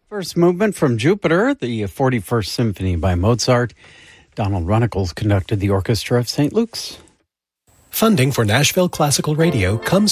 First movement from Jupiter, the 41st Symphony by Mozart. Donald Runnicles conducted the Orchestra of St. Luke's. Funding for Nashville Classical Radio comes